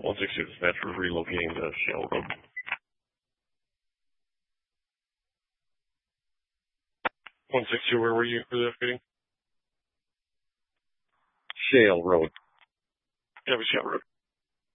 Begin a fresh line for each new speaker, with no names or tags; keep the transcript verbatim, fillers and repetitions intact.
one sixty-two dispatch, we're relocating to Shale Road. one sixty-two, where were you relocating?
Shale Road.
Yeah, we Shale Road.